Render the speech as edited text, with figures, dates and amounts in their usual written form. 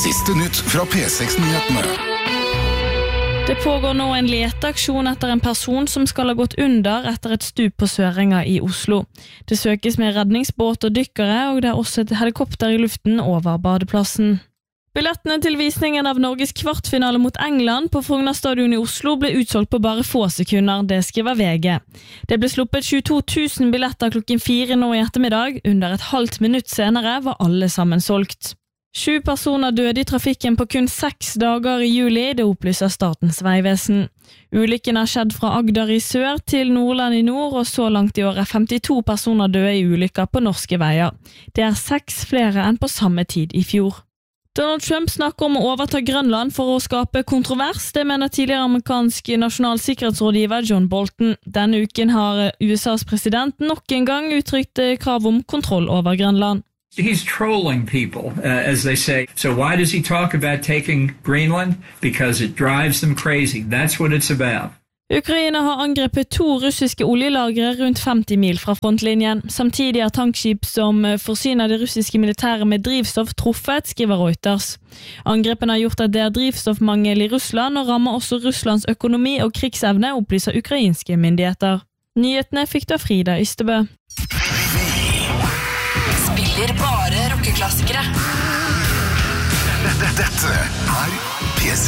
Siste nytt fra P6-nyhetene. Det pågår nå en leteaksjon etter en person som skal ha gått under etter et stup på Sørenga i Oslo. Det søkes med redningsbåt og dykkere, og det er også et helikopter i luften over badeplassen. Billettene til visningen av Norges kvartfinale mot England på Frogner stadion i Oslo ble utsolgt på bare få sekunder, det skriver VG. Det ble sluppet 22 000 billetter klokken 4 nå i ettermiddag. Under et halvt minutt senere var alle sammen solgt. 7 personer døde i trafikken på kun 6 dager i juli, det opplyser Statens vegvesen. Ulykken har skjedd fra Agder i sør til Nordland i nord, og så langt i år er 52 personer døde i ulykker på norske veier. Det er 6 flere enn på samme tid i fjor. Donald Trump snakker om å overta Grønland for å skape kontrovers. Det mener tidligere amerikansk nasjonal sikkerhetsrådgiver John Bolton. Denne uken har USAs president nok en gang uttrykt krav om kontroll over Grønland. He's trolling people, as they say. So why does he talk about taking Greenland? Because it drives them crazy. That's what it's about. Ukraina har angrepet 2 russiske oljelagre rundt 50 mil fra frontlinjen. Samtidig har tankskip som forsyner det russiske militæret med drivstoff truffet, skriver Reuters. Angrepen har gjort at det er drivstoffmangel i Russland, og rammer også Russlands økonomi og krigsevne, opplyser ukrainske myndigheter. Nyhetene fikk du av Frida Ystebø. Spiller bare rockeklassikere. Dette er P6.